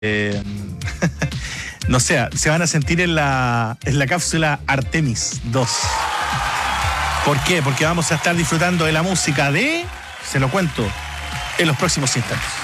no sé, se van a sentir en la cápsula Artemis 2. ¿Por qué? Porque vamos a estar disfrutando de la música se lo cuento, en los próximos instantes.